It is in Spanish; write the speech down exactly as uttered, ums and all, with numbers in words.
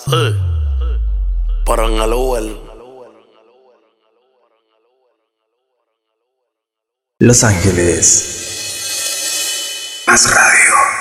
Eh, Para en el Uber. Los Ángeles. Más radio.